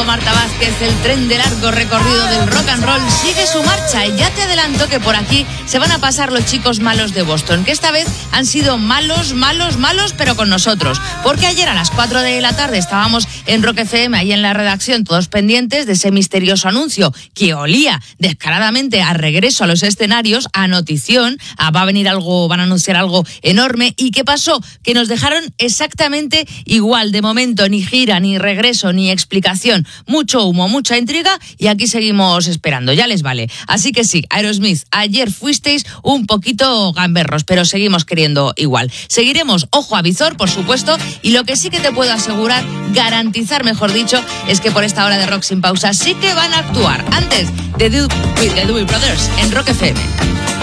contigo, Marta Vázquez. El tren de largo recorrido del rock and roll sigue su marcha y ya te adelanto que por aquí se van a pasar los chicos malos de Boston, que esta vez han sido malos, pero con nosotros. Porque ayer a las 4 de la tarde estábamos en Rock FM, ahí en la redacción, todos pendientes de ese misterioso anuncio que olía descaradamente a regreso a los escenarios, a notición, van a anunciar algo enorme. ¿Y qué pasó? Que nos dejaron exactamente igual. De momento, ni gira, ni regreso, ni explicación. Mucho humo, mucha intriga y aquí seguimos esperando. Ya les vale. Así que sí, Aerosmith, ayer fuisteis un poquito gamberros, pero seguimos queriendo igual. Seguiremos ojo a visor, por supuesto, y lo que sí que te puedo asegurar, garantizar, mejor dicho, es que por esta hora de Rock Sin Pausa sí que van a actuar antes de The Doobie Brothers en Rock FM.